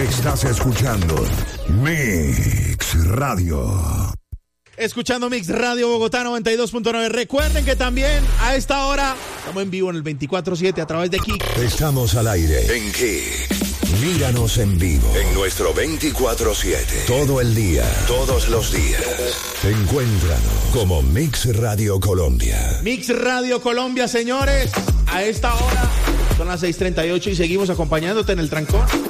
Estás escuchando Mix Radio. Escuchando Mix Radio Bogotá 92.9. Recuerden que también a esta hora estamos en vivo en el 24/7 a través de Kik. Estamos al aire en Kik. Míranos en vivo en nuestro 24/7. Todo el día, todos los días. Encuéntranos como Mix Radio Colombia. Mix Radio Colombia, señores. A esta hora son las 6:38 y seguimos acompañándote en el trancón.